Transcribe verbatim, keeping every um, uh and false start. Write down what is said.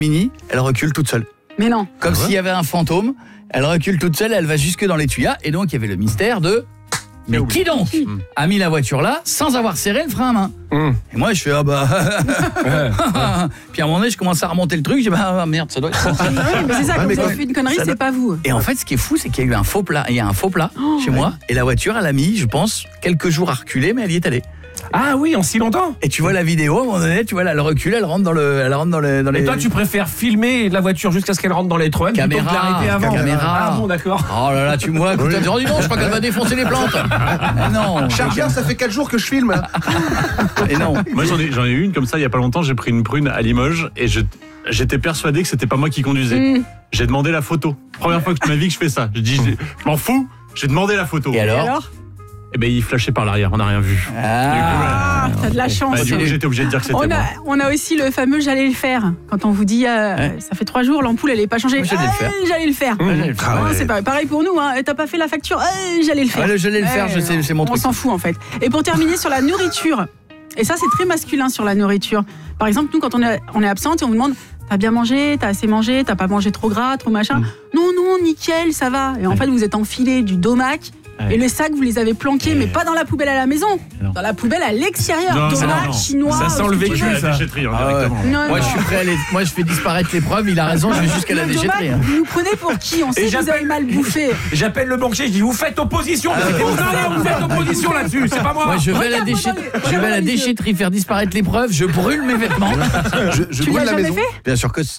Mini, elle recule toute seule. Mais non. Comme Ah ouais s'il y avait un fantôme, elle recule toute seule, elle va jusque dans les tuyas. Et donc, il y avait le mystère de... Mais qui donc a mis la voiture là sans avoir serré le frein à main? mmh. Et moi, je fais, ah bah... Puis à un moment donné, je commence à remonter le truc, je dis, bah merde, ça doit être... Oui, mais c'est ça, quand mais vous avez quand- fait une connerie, ça c'est doit- pas vous. Et en fait, ce qui est fou, c'est qu'il y a eu un faux plat. Il y a un faux plat Oh, chez moi. Et la voiture, elle a mis, je pense, quelques jours à reculer, mais elle y est allée. Ah oui, en si longtemps. Et tu vois la vidéo, à un moment donné, tu vois, là, elle recule, elle rentre dans le, elle rentre dans le, dans les. Et toi, tu préfères filmer la voiture jusqu'à ce qu'elle rentre dans les trous plutôt que Caméra, l'arrêter avant. caméra. Ah bon, d'accord. Oh là là, tu me vois, écoute, tu dis non, je crois qu'elle va défoncer les plantes. Mais non. Chargeur, ça fait quatre jours que je filme. Et non. Moi j'en ai, j'en ai eu une comme ça il y a pas longtemps, j'ai pris une prune à Limoges et je, j'étais persuadé que c'était pas moi qui conduisais. Mm. J'ai demandé la photo. Première fois que de ma vie que je fais ça. Je dis, je, je m'en fous, j'ai demandé la photo. Et Et alors, alors Et ben il flashait par l'arrière, on n'a rien vu. Ah, t'as de la chance. Bah, du coup j'étais obligé de dire que c'était On moi. a, on a aussi le fameux j'allais le faire. Quand on vous dit euh, Ouais. ça fait trois jours, l'ampoule elle est pas changée. Moi, j'allais le faire. Ah, j'allais le faire. Mmh. Ah Ah, ouais. c'est pareil. Pareil pour nous, hein. T'as pas fait la facture, ah, j'allais le faire. Ah, le j'allais le faire, je sais, c'est mon on truc. s'en fout en fait. Et pour terminer sur la nourriture, et ça c'est très masculin sur la nourriture. Par exemple, nous quand on est, on est absente et on vous demande t'as bien mangé, t'as assez mangé, t'as pas mangé trop gras, trop machin. Mm. Non, non, nickel, ça va. Et en Ouais. fait, vous êtes enfilé du domac. Ouais. Et le sac, vous les avez planqués, Ouais. mais pas dans la poubelle à la maison, Non. dans la poubelle à l'extérieur. Non, Domac, non. chinois. Ça sent ce le que tu vécu, veux. Je vais à la déchetterie hein, Ah ouais. directement. Non, Moi, non. je suis prêt à les... Moi, je fais disparaître les preuves. Il a raison, je vais jusqu'à la Le domac, déchetterie. hein. vous nous prenez pour qui? On sait Et que vous avez j'appelle- mal bouffé. J'appelle le banquier, je dis vous faites opposition. Ah, Vous ouais. dites, non, non, vous faites opposition là-dessus, c'est pas moi. Moi, je vais à la, Regarde-moi déchet- dans les- je vais à regarde-moi la les yeux. déchetterie faire disparaître les preuves. Je brûle mes vêtements. Je, je Tu brûle l'as la jamais maison. fait? Bien sûr que